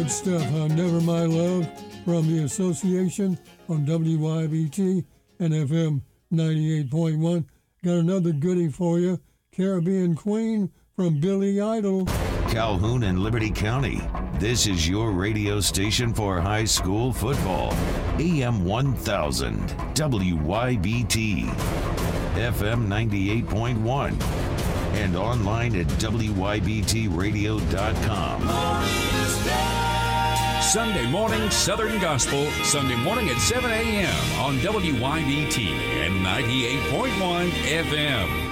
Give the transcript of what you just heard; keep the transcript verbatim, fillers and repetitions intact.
Good stuff, huh? Never My Love from the Association on W Y B T and F M ninety-eight point one. Got another goodie for you. Caribbean Queen from Billy Idol. Calhoun and Liberty County. This is your radio station for high school football. A M one thousand, W Y B T, F M ninety-eight point one, and online at W Y B T radio dot com. Sunday morning Southern Gospel, Sunday morning at seven a.m. on W Y B T and ninety-eight point one F M.